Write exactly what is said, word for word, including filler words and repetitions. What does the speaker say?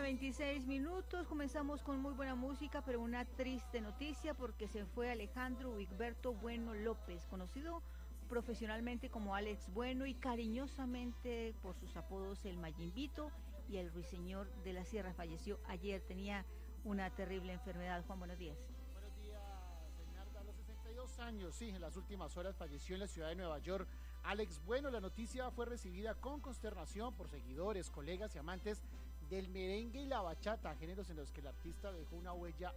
veintiséis minutos, comenzamos con muy buena música, pero una triste noticia porque se fue Alejandro Wigberto Bueno López, conocido profesionalmente como Alex Bueno y cariñosamente por sus apodos el Mayimbito y el Ruiseñor de la Sierra. Falleció ayer, tenía una terrible enfermedad. Juan, buenos días. Buenos días, Bernarda. A los sesenta y dos años, sí, en las últimas horas falleció en la ciudad de Nueva York Alex Bueno. La noticia fue recibida con consternación por seguidores, colegas y amantes del merengue y la bachata, géneros en los que el artista dejó una huella